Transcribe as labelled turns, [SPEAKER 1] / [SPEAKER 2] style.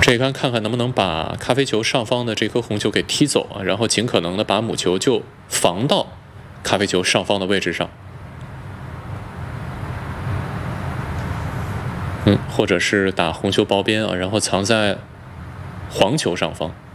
[SPEAKER 1] 这一杆看看能不能把咖啡球上方的这颗红球给踢走啊，然后尽可能的把母球就防到咖啡球上方的位置上。或者是打红球薄边啊，然后藏在黄球上方。